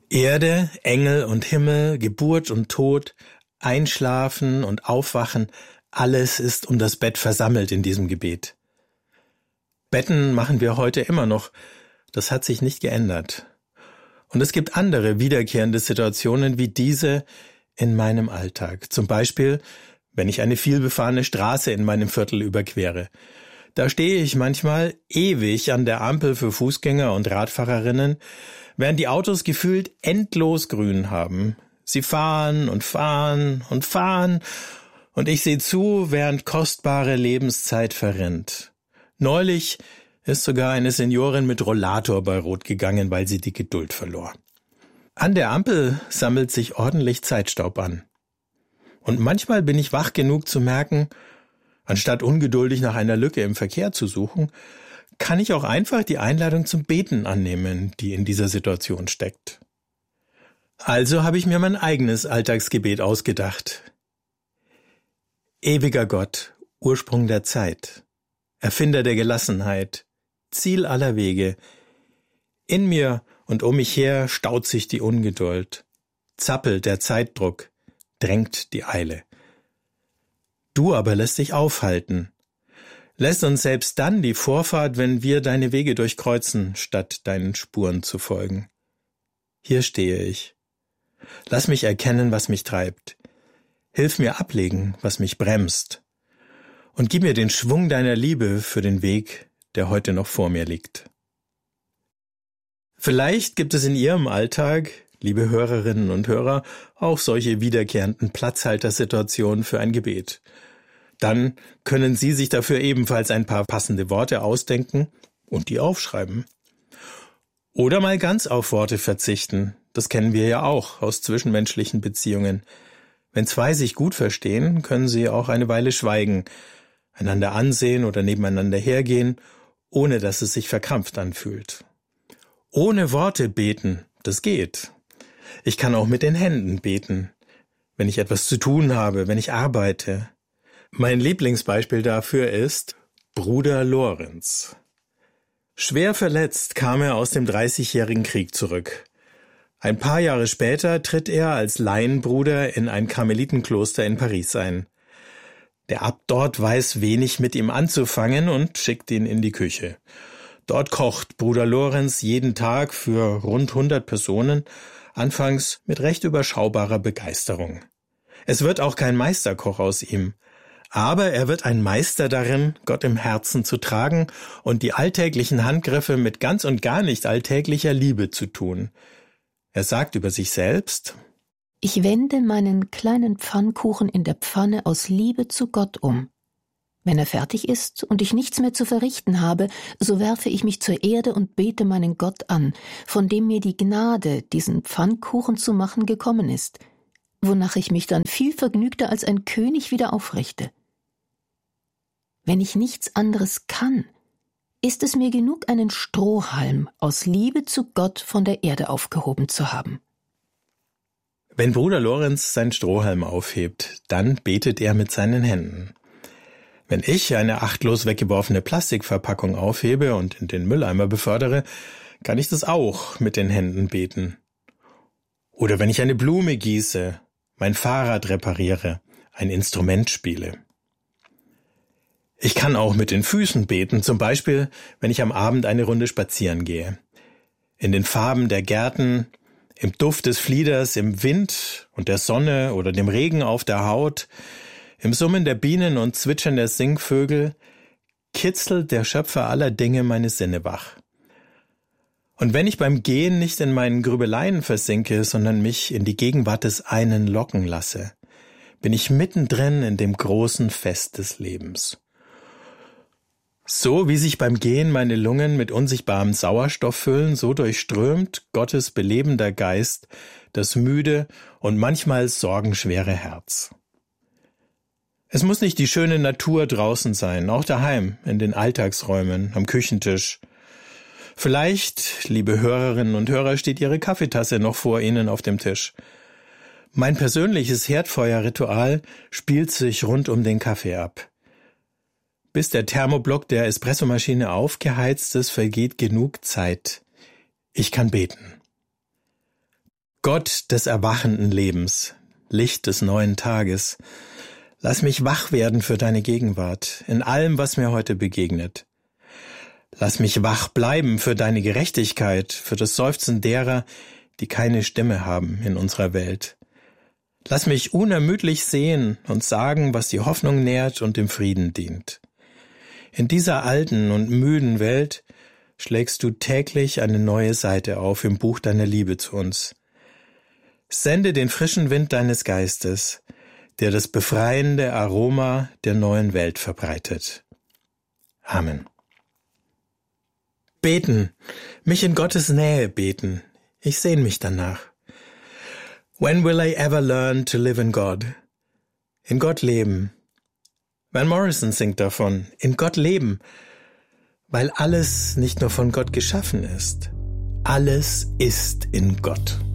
Erde, Engel und Himmel, Geburt und Tod, Einschlafen und Aufwachen, alles ist um das Bett versammelt in diesem Gebet. Betten machen wir heute immer noch, das hat sich nicht geändert. Und es gibt andere wiederkehrende Situationen wie diese in meinem Alltag. Zum Beispiel, wenn ich eine vielbefahrene Straße in meinem Viertel überquere. Da stehe ich manchmal ewig an der Ampel für Fußgänger und Radfahrerinnen, während die Autos gefühlt endlos grün haben. Sie fahren und fahren und fahren und ich sehe zu, während kostbare Lebenszeit verrinnt. Neulich ist sogar eine Seniorin mit Rollator bei Rot gegangen, weil sie die Geduld verlor. An der Ampel sammelt sich ordentlich Zeitstaub an. Und manchmal bin ich wach genug zu merken, anstatt ungeduldig nach einer Lücke im Verkehr zu suchen, kann ich auch einfach die Einladung zum Beten annehmen, die in dieser Situation steckt. Also habe ich mir mein eigenes Alltagsgebet ausgedacht. Ewiger Gott, Ursprung der Zeit, Erfinder der Gelassenheit, Ziel aller Wege, in mir und um mich her staut sich die Ungeduld, zappelt der Zeitdruck, drängt die Eile. Du aber lässt dich aufhalten, lässt uns selbst dann die Vorfahrt, wenn wir deine Wege durchkreuzen, statt deinen Spuren zu folgen. Hier stehe ich. Lass mich erkennen, was mich treibt. Hilf mir ablegen, was mich bremst. Und gib mir den Schwung deiner Liebe für den Weg, der heute noch vor mir liegt. Vielleicht gibt es in Ihrem Alltag, liebe Hörerinnen und Hörer, auch solche wiederkehrenden Platzhaltersituationen für ein Gebet. Dann können Sie sich dafür ebenfalls ein paar passende Worte ausdenken und die aufschreiben. Oder mal ganz auf Worte verzichten. Das kennen wir ja auch aus zwischenmenschlichen Beziehungen. Wenn zwei sich gut verstehen, können sie auch eine Weile schweigen, einander ansehen oder nebeneinander hergehen, ohne dass es sich verkrampft anfühlt. Ohne Worte beten, das geht. Ich kann auch mit den Händen beten, wenn ich etwas zu tun habe, wenn ich arbeite. Mein Lieblingsbeispiel dafür ist Bruder Lorenz. Schwer verletzt kam er aus dem 30-jährigen Krieg zurück. Ein paar Jahre später tritt er als Laienbruder in ein Karmelitenkloster in Paris ein. Der Abt dort weiß wenig mit ihm anzufangen und schickt ihn in die Küche. Dort kocht Bruder Lorenz jeden Tag für rund 100 Personen, anfangs mit recht überschaubarer Begeisterung. Es wird auch kein Meisterkoch aus ihm. Aber er wird ein Meister darin, Gott im Herzen zu tragen und die alltäglichen Handgriffe mit ganz und gar nicht alltäglicher Liebe zu tun. Er sagt über sich selbst: Ich wende meinen kleinen Pfannkuchen in der Pfanne aus Liebe zu Gott um. Wenn er fertig ist und ich nichts mehr zu verrichten habe, so werfe ich mich zur Erde und bete meinen Gott an, von dem mir die Gnade, diesen Pfannkuchen zu machen, gekommen ist, wonach ich mich dann viel vergnügter als ein König wieder aufrichte. Wenn ich nichts anderes kann, ist es mir genug, einen Strohhalm aus Liebe zu Gott von der Erde aufgehoben zu haben. Wenn Bruder Lorenz seinen Strohhalm aufhebt, dann betet er mit seinen Händen. Wenn ich eine achtlos weggeworfene Plastikverpackung aufhebe und in den Mülleimer befördere, kann ich das auch mit den Händen beten. Oder wenn ich eine Blume gieße, mein Fahrrad repariere, ein Instrument spiele. Ich kann auch mit den Füßen beten, zum Beispiel, wenn ich am Abend eine Runde spazieren gehe. In den Farben der Gärten, im Duft des Flieders, im Wind und der Sonne oder dem Regen auf der Haut, im Summen der Bienen und Zwitschern der Singvögel, kitzelt der Schöpfer aller Dinge meine Sinne wach. Und wenn ich beim Gehen nicht in meinen Grübeleien versinke, sondern mich in die Gegenwart des einen locken lasse, bin ich mittendrin in dem großen Fest des Lebens. So wie sich beim Gehen meine Lungen mit unsichtbarem Sauerstoff füllen, so durchströmt Gottes belebender Geist das müde und manchmal sorgenschwere Herz. Es muss nicht die schöne Natur draußen sein, auch daheim, in den Alltagsräumen, am Küchentisch. Vielleicht, liebe Hörerinnen und Hörer, steht Ihre Kaffeetasse noch vor Ihnen auf dem Tisch. Mein persönliches Herdfeuerritual spielt sich rund um den Kaffee ab. Bis der Thermoblock der Espressomaschine aufgeheizt ist, vergeht genug Zeit. Ich kann beten. Gott des erwachenden Lebens, Licht des neuen Tages, lass mich wach werden für deine Gegenwart in allem, was mir heute begegnet. Lass mich wach bleiben für deine Gerechtigkeit, für das Seufzen derer, die keine Stimme haben in unserer Welt. Lass mich unermüdlich sehen und sagen, was die Hoffnung nährt und dem Frieden dient. In dieser alten und müden Welt schlägst du täglich eine neue Seite auf im Buch deiner Liebe zu uns. Sende den frischen Wind deines Geistes, der das befreiende Aroma der neuen Welt verbreitet. Amen. Beten, mich in Gottes Nähe beten. Ich sehne mich danach. When will I ever learn to live in God? In Gott leben. Van Morrison singt davon, in Gott leben, weil alles nicht nur von Gott geschaffen ist. Alles ist in Gott.